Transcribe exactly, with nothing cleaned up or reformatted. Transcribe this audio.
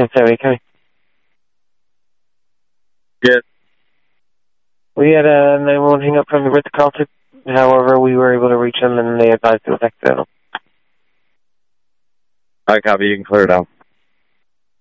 Sorry, can Yes. we had a nine one one hang up from the Ritz Carlton. However, we were able to reach them and they advised it was accidental. I copy. You can clear it out.